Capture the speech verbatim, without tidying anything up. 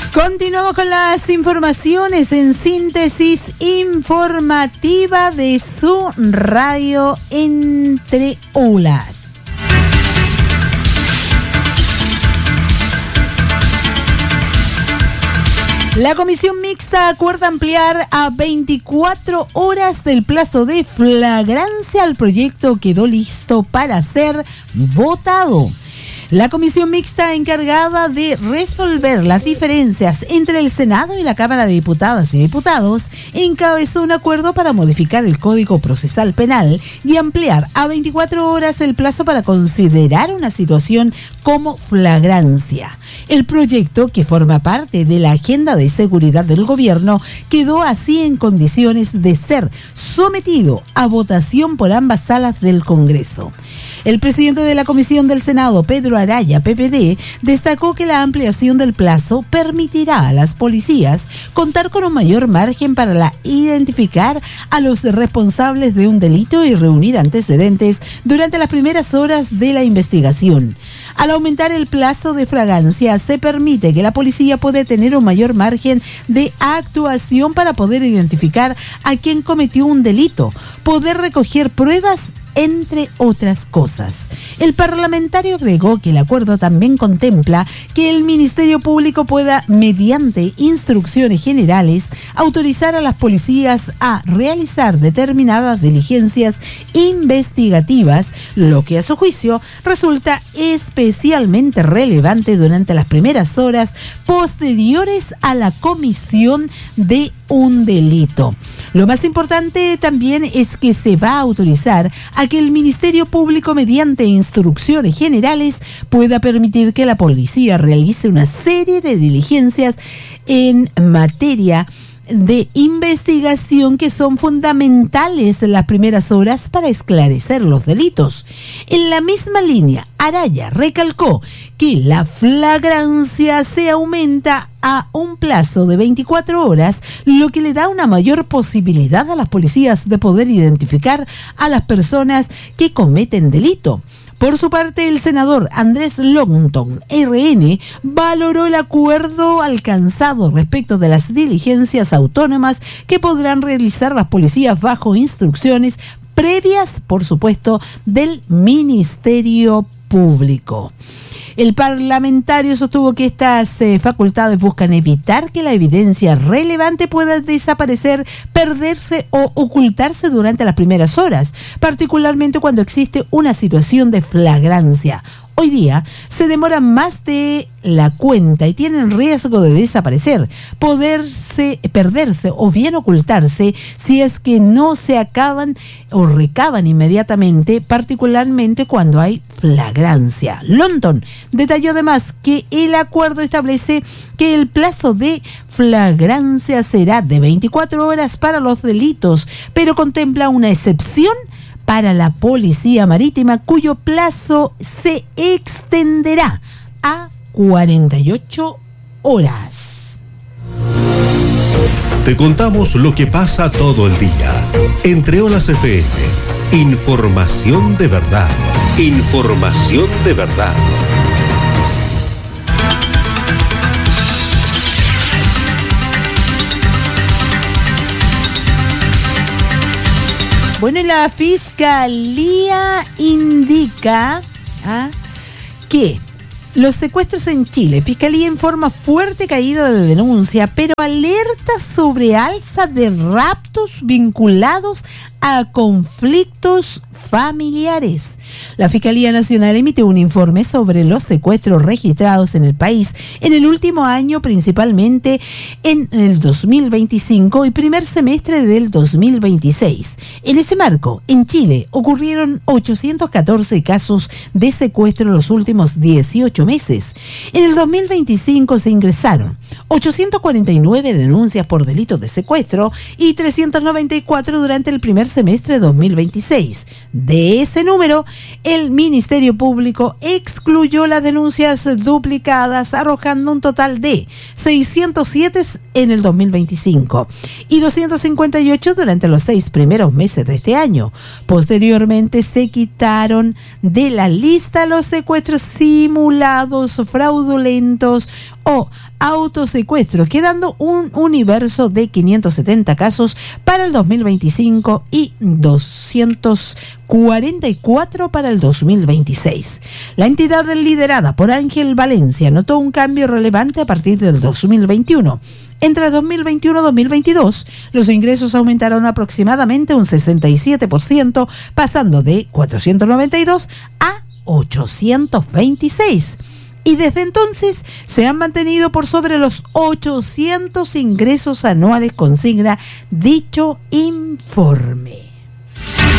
Continuamos con las informaciones en síntesis informativa de su radio Entre Olas. La comisión mixta acuerda ampliar a veinticuatro horas el plazo de flagrancia al proyecto que quedó listo para ser votado. La comisión mixta encargada de resolver las diferencias entre el Senado y la Cámara de Diputadas y Diputados encabezó un acuerdo para modificar el Código Procesal Penal y ampliar a veinticuatro horas el plazo para considerar una situación como flagrancia. El proyecto, que forma parte de la agenda de seguridad del gobierno, quedó así en condiciones de ser sometido a votación por ambas salas del Congreso. El presidente de la Comisión del Senado, Pedro Araya, P P D, destacó que la ampliación del plazo permitirá a las policías contar con un mayor margen para la identificar a los responsables de un delito y reunir antecedentes durante las primeras horas de la investigación. Al aumentar el plazo de flagrancia, se permite que la policía pueda tener un mayor margen de actuación para poder identificar a quien cometió un delito, poder recoger pruebas, entre otras cosas. El parlamentario agregó que el acuerdo también contempla que el Ministerio Público pueda, mediante instrucciones generales, autorizar a las policías a realizar determinadas diligencias investigativas, lo que a su juicio resulta especialmente relevante durante las primeras horas posteriores a la comisión de un delito. Lo más importante también es que se va a autorizar a que el Ministerio Público, mediante instrucciones generales, pueda permitir que la policía realice una serie de diligencias en materia de investigación que son fundamentales en las primeras horas para esclarecer los delitos. En la misma línea, Araya recalcó que la flagrancia se aumenta a un plazo de veinticuatro horas, lo que le da una mayor posibilidad a las policías de poder identificar a las personas que cometen delito. Por su parte, el senador Andrés Longton, R N, valoró el acuerdo alcanzado respecto de las diligencias autónomas que podrán realizar las policías bajo instrucciones previas, por supuesto, del Ministerio Público. El parlamentario sostuvo que estas eh, facultades buscan evitar que la evidencia relevante pueda desaparecer, perderse o ocultarse durante las primeras horas, particularmente cuando existe una situación de flagrancia. Hoy día se demoran más de la cuenta y tienen riesgo de desaparecer, poderse, perderse o bien ocultarse si es que no se acaban o recaban inmediatamente, particularmente cuando hay flagrancia. London detalló además que el acuerdo establece que el plazo de flagrancia será de veinticuatro horas para los delitos, pero contempla una excepción para la Policía Marítima, cuyo plazo se extenderá a cuarenta y ocho horas. Te contamos lo que pasa todo el día. Entre Olas F M. Información de verdad. Información de verdad. Bueno, y la Fiscalía indica ¿ah? que los secuestros en Chile, Fiscalía informa fuerte caída de denuncia, pero alerta sobre alza de raptos vinculados a conflictos familiares. La Fiscalía Nacional emitió un informe sobre los secuestros registrados en el país en el último año, principalmente en el dos mil veinticinco y primer semestre del dos mil veintiséis. En ese marco, en Chile ocurrieron ochocientos catorce casos de secuestro en los últimos dieciocho meses. En el dos mil veinticinco se ingresaron ochocientas cuarenta y nueve denuncias por delitos de secuestro y trescientas noventa y cuatro durante el primer semestre de dos mil veintiséis. De ese número, el Ministerio Público excluyó las denuncias duplicadas, arrojando un total de seiscientos siete en el dos mil veinticinco y doscientos cincuenta y ocho durante los seis primeros meses de este año. Posteriormente se quitaron de la lista los secuestros simulados, fraudulentos o autosecuestros, quedando un universo de quinientos setenta casos para el dos mil veinticinco y doscientos cuarenta y cuatro para el dos mil veintiséis. La entidad liderada por Ángel Valencia notó un cambio relevante a partir del dos mil veintiuno. Entre dos mil veintiuno y dos mil veintidós, los ingresos aumentaron aproximadamente un sesenta y siete por ciento, pasando de cuatrocientos noventa y dos a ochocientos veintiséis. Y desde entonces se han mantenido por sobre los ochocientos ingresos anuales, consigna dicho informe.